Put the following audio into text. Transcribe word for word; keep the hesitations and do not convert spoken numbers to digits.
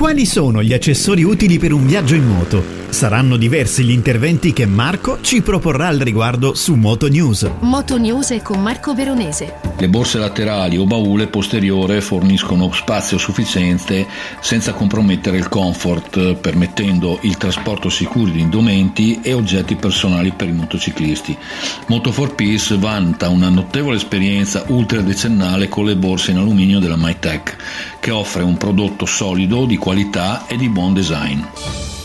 Quali sono gli accessori utili per un viaggio in moto? Saranno diversi gli interventi che Marco ci proporrà al riguardo su Moto News. Moto News è con Marco Veronese. Le borse laterali o baule posteriore forniscono spazio sufficiente senza compromettere il comfort, permettendo il trasporto sicuro di indumenti e oggetti personali per i motociclisti. Moto quattro Piece vanta una notevole esperienza ultradecennale con le borse in alluminio della Mytech, che offre un prodotto solido, di qualità e di buon design.